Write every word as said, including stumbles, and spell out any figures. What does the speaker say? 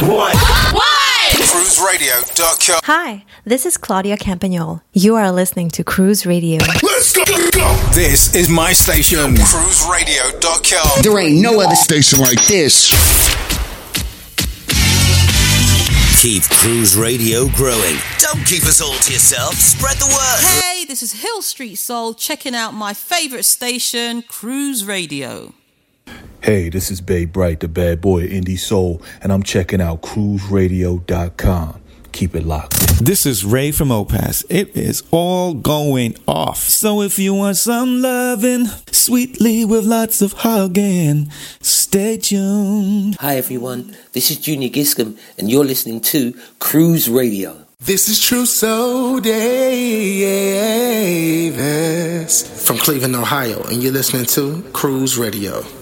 One. cruise radio dot com. Hi, this is Claudia Campagnol. You are listening to Cruise Radio. Let's go, go. This is my station, cruise radio dot com. There ain't no other station like this. Keep Cruise Radio growing. Don't keep us all to yourself. Spread the word. Hey, this is Hill Street Soul checking out my favorite station, Cruise Radio. Hey, this is Babe Bright, the bad boy of Indie Soul, and I'm checking out cruise radio dot com. Keep it locked. This is Ray from Opaz. It is all going off. So if you want some loving, sweetly with lots of hugging, stay tuned. Hi everyone, this is Junior Giscombe, and you're listening to Cruise Radio. This is Trousseau Davis from Cleveland, Ohio, and you're listening to Cruise Radio.